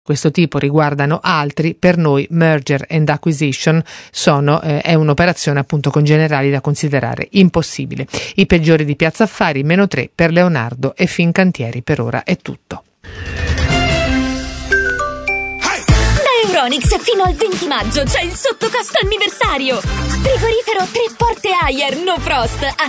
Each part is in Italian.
questo tipo riguardano altri, per noi merger and acquisition è un'operazione appunto con generali da considerare impossibile. I peggiori di Piazza Affari, -3 per Leonardo e Fincantieri. Per ora è tutto. Euronics fino al 20 maggio c'è il sottocosto anniversario. Frigorifero 3 porte Haier No Frost a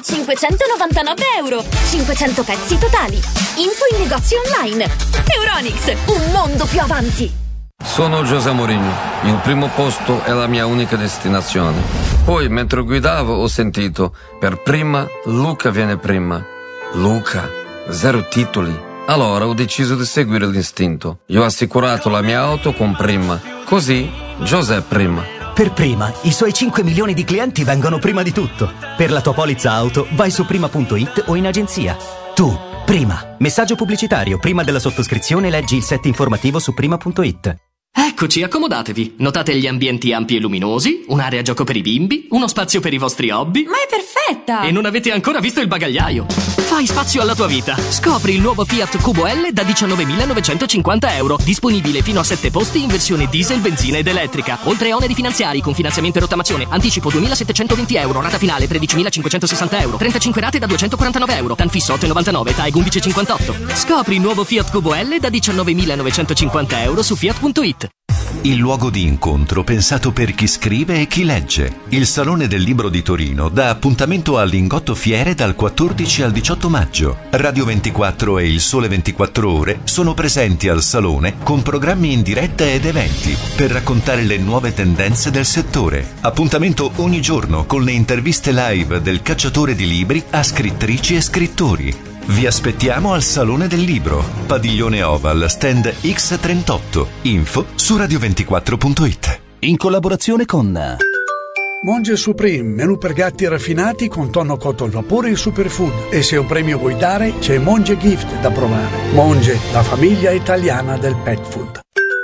€599, 500 pezzi totali. Info in negozio online. Euronics, un mondo più avanti. Sono José Mourinho, il primo posto è la mia unica destinazione. Poi mentre guidavo ho sentito, per prima Luca viene prima. Luca, 0 titoli. Allora ho deciso di seguire l'istinto. Io ho assicurato la mia auto con Prima. Così José prima. Per Prima, i suoi 5 milioni di clienti vengono prima di tutto. Per la tua polizza auto, vai su prima.it o in agenzia. Tu, Prima. Messaggio pubblicitario. Prima della sottoscrizione leggi il set informativo su prima.it. Eccoci, accomodatevi. Notate gli ambienti ampi e luminosi, un'area gioco per i bimbi, uno spazio per i vostri hobby. Ma è perfetta! E non avete ancora visto il bagagliaio. Fai spazio alla tua vita. Scopri il nuovo Fiat Cubo L da €19.950. Disponibile fino a 7 posti in versione diesel, benzina ed elettrica. Oltre oneri finanziari con finanziamento e rottamazione. Anticipo €2.720. Rata finale €13.560. 35 rate da €249. TAN fisso 8,99. TAEG 11,58. Scopri il nuovo Fiat Cubo L da €19.950 su Fiat.it. Il luogo di incontro pensato per chi scrive e chi legge. Il Salone del Libro di Torino dà appuntamento al Lingotto Fiere dal 14 al 18 maggio. Radio 24 e il Sole 24 Ore sono presenti al Salone con programmi in diretta ed eventi per raccontare le nuove tendenze del settore. Appuntamento ogni giorno con le interviste live del cacciatore di libri a scrittrici e scrittori. Vi aspettiamo al Salone del Libro, Padiglione Oval, stand X38. Info su radio24.it. In collaborazione con Monge Supreme, menù per gatti raffinati con tonno cotto al vapore e superfood. E se un premio vuoi dare, c'è Monge Gift da provare. Monge, la famiglia italiana del pet food.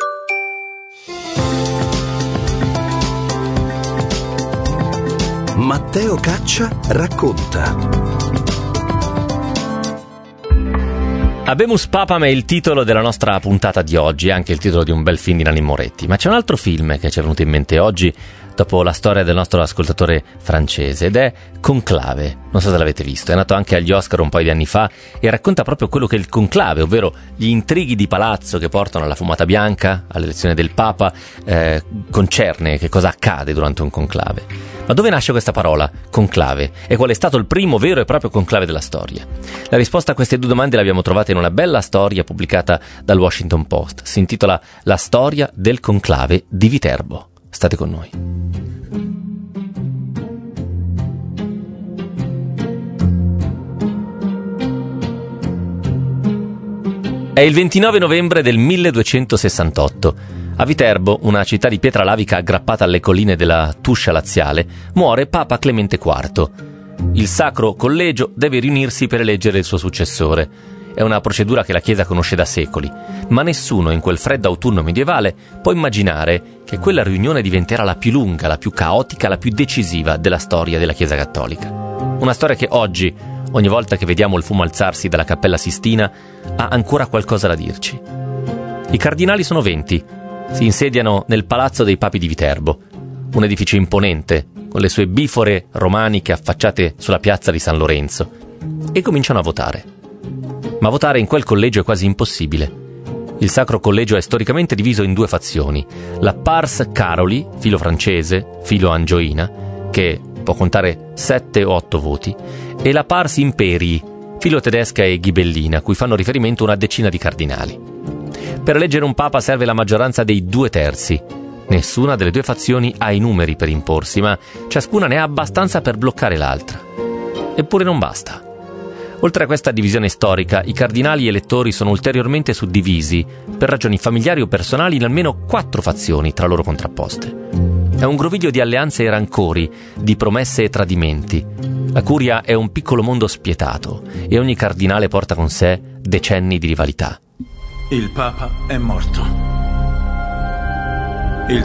Matteo Caccia racconta. Habemus Papam è il titolo della nostra puntata di oggi, anche il titolo di un bel film di Nanni Moretti, ma c'è un altro film che ci è venuto in mente oggi dopo la storia del nostro ascoltatore francese, ed è Conclave. Non so se l'avete visto, è nato anche agli Oscar un paio di anni fa e racconta proprio quello che è il conclave, ovvero gli intrighi di palazzo che portano alla fumata bianca, all'elezione del Papa, concerne che cosa accade durante un conclave. Ma dove nasce questa parola, conclave? E qual è stato il primo vero e proprio conclave della storia? La risposta a queste due domande l'abbiamo trovata in una bella storia pubblicata dal Washington Post. Si intitola La storia del conclave di Viterbo. State con noi. È il 29 novembre del 1268. A Viterbo, una città di pietra lavica aggrappata alle colline della Tuscia laziale, muore Papa Clemente IV. Il Sacro Collegio deve riunirsi per eleggere il suo successore. È una procedura che la Chiesa conosce da secoli, ma nessuno in quel freddo autunno medievale può immaginare che quella riunione diventerà la più lunga, la più caotica, la più decisiva della storia della Chiesa cattolica. Una storia che oggi, ogni volta che vediamo il fumo alzarsi dalla Cappella Sistina, ha ancora qualcosa da dirci. I cardinali sono 20. Si insediano nel Palazzo dei Papi di Viterbo, un edificio imponente, con le sue bifore romaniche affacciate sulla piazza di San Lorenzo, e cominciano a votare. Ma votare in quel collegio è quasi impossibile. Il Sacro Collegio è storicamente diviso in due fazioni: la Pars Caroli, filo francese, filo angioina, che può contare 7 o 8 voti, e la Pars Imperii, filo tedesca e ghibellina, cui fanno riferimento una decina di cardinali. Per eleggere un papa serve la maggioranza dei 2/3. Nessuna delle due fazioni ha i numeri per imporsi, ma ciascuna ne ha abbastanza per bloccare l'altra. Eppure non basta. Oltre a questa divisione storica, i cardinali elettori sono ulteriormente suddivisi, per ragioni familiari o personali, in almeno 4 fazioni tra loro contrapposte. È un groviglio di alleanze e rancori, di promesse e tradimenti. La curia è un piccolo mondo spietato e ogni cardinale porta con sé decenni di rivalità. Il Papa è morto. Il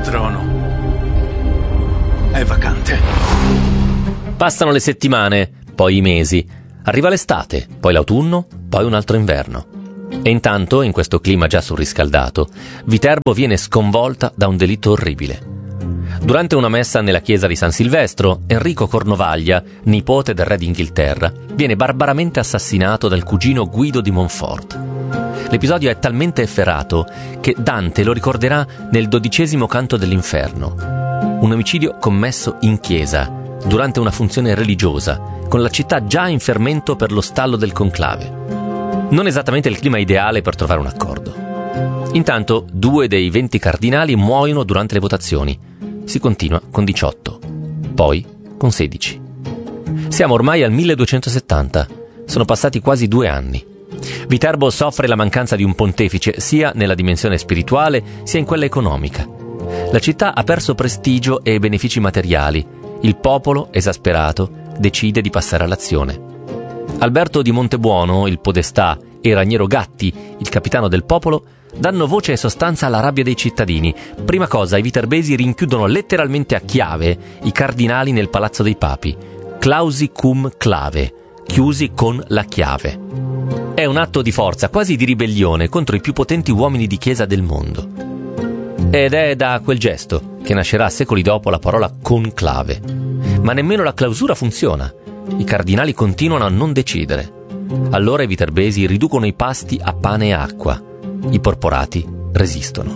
trono è vacante. Passano le settimane, poi i mesi. Arriva l'estate, poi l'autunno, poi un altro inverno. E intanto, in questo clima già surriscaldato, Viterbo viene sconvolta da un delitto orribile. Durante una messa nella chiesa di San Silvestro, Enrico Cornovaglia, nipote del re d'Inghilterra, viene barbaramente assassinato dal cugino Guido di Montfort. L'episodio è talmente efferato che Dante lo ricorderà nel 12° canto dell'Inferno. Un omicidio commesso in chiesa, durante una funzione religiosa, con la città già in fermento per lo stallo del conclave. Non esattamente il clima ideale per trovare un accordo. Intanto 2 dei 20 cardinali muoiono durante le votazioni. Si continua con 18, poi con 16. Siamo ormai al 1270, sono passati quasi 2 anni. Viterbo soffre la mancanza di un pontefice sia nella dimensione spirituale sia in quella economica. La città ha perso prestigio e benefici materiali. Il popolo, esasperato, decide di passare all'azione. Alberto di Montebuono, il podestà, e Raniero Gatti, il capitano del popolo, danno voce e sostanza alla rabbia dei cittadini. Prima cosa, i viterbesi rinchiudono letteralmente a chiave i cardinali nel Palazzo dei Papi. Clausi cum clave, chiusi con la chiave. È un atto di forza, quasi di ribellione, contro i più potenti uomini di chiesa del mondo. Ed è da quel gesto che nascerà secoli dopo la parola conclave. Ma nemmeno la clausura funziona. I cardinali continuano a non decidere. Allora i viterbesi riducono i pasti a pane e acqua. I porporati resistono.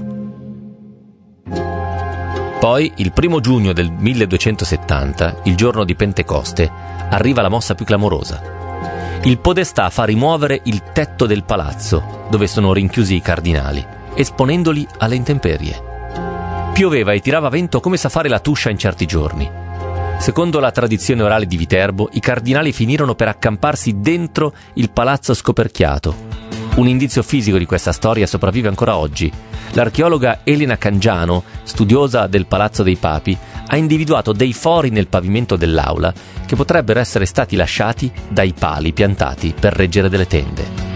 Poi, il 1 giugno del 1270, il giorno di Pentecoste, arriva la mossa più clamorosa. Il podestà fa rimuovere il tetto del palazzo, dove sono rinchiusi i cardinali, esponendoli alle intemperie. Pioveva e tirava vento come sa fare la Tuscia in certi giorni. Secondo la tradizione orale di Viterbo, i cardinali finirono per accamparsi dentro il palazzo scoperchiato. Un indizio fisico di questa storia sopravvive ancora oggi. L'archeologa Elena Cangiano, studiosa del Palazzo dei Papi, ha individuato dei fori nel pavimento dell'aula che potrebbero essere stati lasciati dai pali piantati per reggere delle tende.